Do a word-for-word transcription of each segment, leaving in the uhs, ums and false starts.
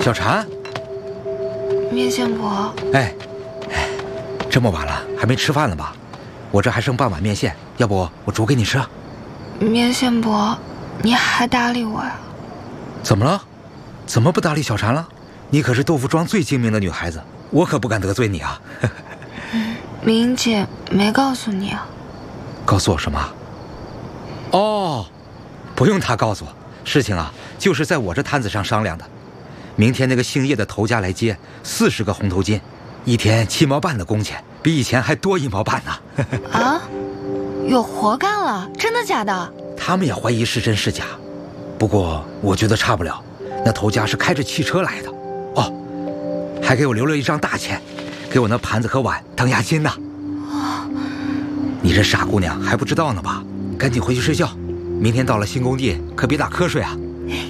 小婵， 面线伯， 哎，哎，这么晚了还没吃饭了吧？我这还剩半碗面线，要不我煮给你吃？ 面线伯，你还搭理我呀？ 怎么了？怎么不搭理小婵了？你可是豆腐庄最精明的女孩子，我可不敢得罪你啊。 嗯，明姐没告诉你啊？ 告诉我什么？哦，不用她告诉我，事情啊就是在我这摊子上商量的。明天那个姓叶的头家来接四十个红头巾，一天七毛半的工钱，比以前还多一毛半呢。 啊，有活干了？真的假的？ 他们也怀疑是真是假，不过我觉得差不了。那头家是开着汽车来的，哦，还给我留了一张大钱，给我那盘子和碗当押金呢。 哦， 你这傻姑娘还不知道呢吧？赶紧回去睡觉，明天到了新工地可别打瞌睡啊。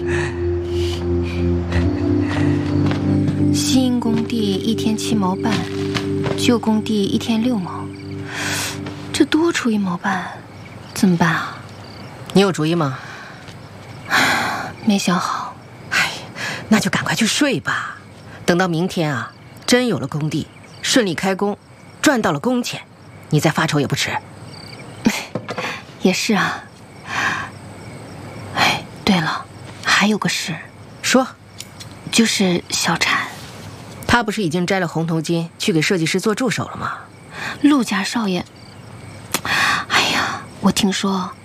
新工地一天七毛半，旧工地一天六毛，这多出一毛半，怎么办啊？ 你有主意吗？ 没想好。 哎，那就赶快去睡吧。等到明天啊，真有了工地，顺利开工，赚到了工钱，你再发愁也不迟。 也是啊。哎，对了，还有个事。 说。 就是小婵， 她不是已经摘了红头巾去给设计师做助手了吗？ 陆家少爷，哎呀，我听说